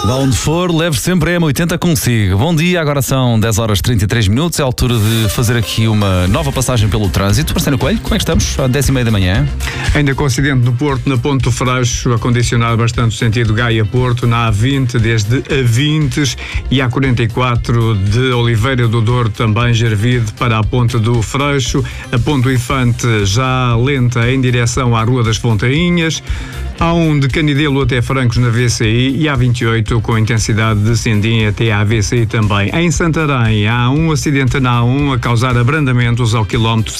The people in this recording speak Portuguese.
Lá onde for, leve sempre a M80 consigo. Bom dia, agora são 10h33, é a altura de fazer aqui uma nova passagem pelo trânsito. Marcelo Coelho, como é que estamos? Às 10h30 da manhã. Ainda com acidente no Porto, na Ponte do Freixo, a condicionar bastante o sentido Gaia-Porto, na A20 desde Avintes e a 44 de Oliveira do Douro, também Gervide para a Ponte do Freixo. A Ponte do Infante já lenta em direção à Rua das Fontainhas. A1 de Canidelo até Francos na VCI e A28 com intensidade de Sindim até à VCI também. Em Santarém há um acidente na A1 a causar abrandamentos ao quilómetro